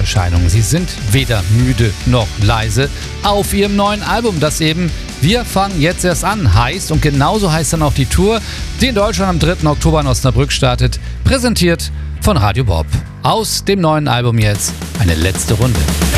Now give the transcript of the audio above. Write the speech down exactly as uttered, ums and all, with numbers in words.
Neuerscheinungen. Sie sind weder müde noch leise auf ihrem neuen Album, das eben Wir fangen jetzt erst an heißt. Und genauso heißt dann auch die Tour, die in Deutschland am dritten Oktober in Osnabrück startet. Präsentiert von Radio Bob. Aus dem neuen Album jetzt eine letzte Runde.